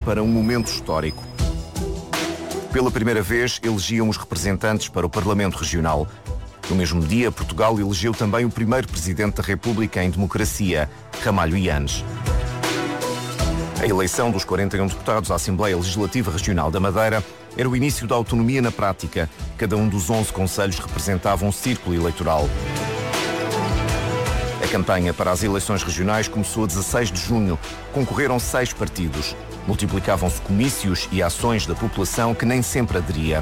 para um momento histórico. Pela primeira vez, elegiam os representantes para o Parlamento Regional. No mesmo dia, Portugal elegeu também o primeiro Presidente da República em democracia, Ramalho Eanes. A eleição dos 41 deputados à Assembleia Legislativa Regional da Madeira era o início da autonomia na prática. Cada um dos 11 concelhos representava um círculo eleitoral. A campanha para as eleições regionais começou a 16 de junho. Concorreram 6 partidos. Multiplicavam-se comícios e ações da população que nem sempre aderia.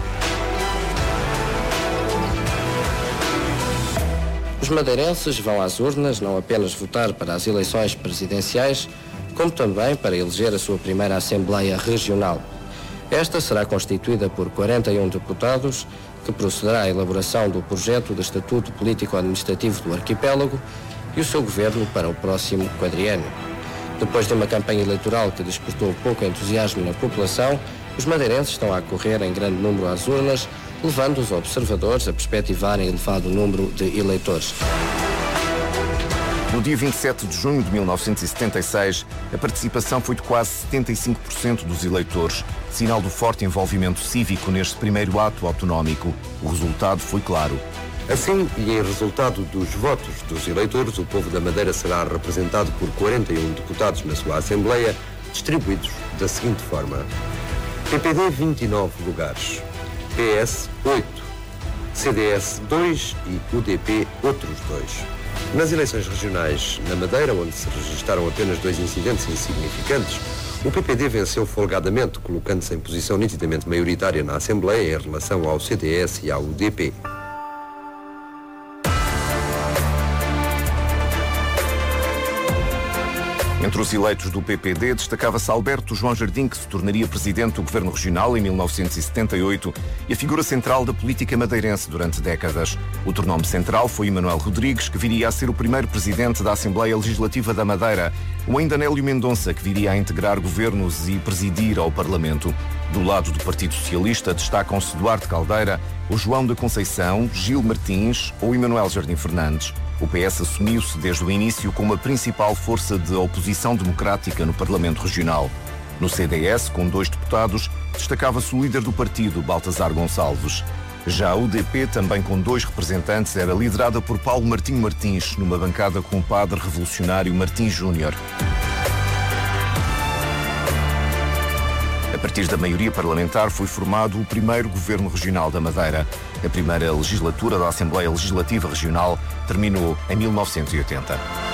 Os madeirenses vão às urnas não apenas votar para as eleições presidenciais, como também para eleger a sua primeira Assembleia Regional. Esta será constituída por 41 deputados, que procederá à elaboração do projeto de Estatuto Político-Administrativo do Arquipélago e o seu governo para o próximo quadriênio. Depois de uma campanha eleitoral que despertou pouco entusiasmo na população, os madeirenses estão a acorrer em grande número às urnas, levando os observadores a perspectivarem elevado número de eleitores. No dia 27 de junho de 1976, a participação foi de quase 75% dos eleitores, sinal do forte envolvimento cívico neste primeiro ato autonómico. O resultado foi claro. Assim, e em resultado dos votos dos eleitores, o povo da Madeira será representado por 41 deputados na sua Assembleia, distribuídos da seguinte forma: PPD 29 lugares, PS 8, CDS 2 e UDP outros 2. Nas eleições regionais na Madeira, onde se registaram apenas 2 incidentes insignificantes, o PPD venceu folgadamente, colocando-se em posição nitidamente maioritária na Assembleia em relação ao CDS e ao UDP. Entre os eleitos do PPD destacava-se Alberto João Jardim, que se tornaria presidente do Governo Regional em 1978 e a figura central da política madeirense durante décadas. Outro nome central foi Emanuel Rodrigues, que viria a ser o primeiro presidente da Assembleia Legislativa da Madeira, ou ainda Nélio Mendonça, que viria a integrar governos e presidir ao Parlamento. Do lado do Partido Socialista destacam-se Duarte Caldeira, o João da Conceição, Gil Martins ou Emanuel Jardim Fernandes. O PS assumiu-se desde o início como a principal força de oposição democrática no Parlamento Regional. No CDS, com 2 deputados, destacava-se o líder do partido, Baltazar Gonçalves. Já a UDP, também com 2 representantes, era liderada por Paulo Martinho Martins, numa bancada com o padre revolucionário Martins Júnior. A partir da maioria parlamentar foi formado o primeiro Governo Regional da Madeira. A primeira legislatura da Assembleia Legislativa Regional terminou em 1980.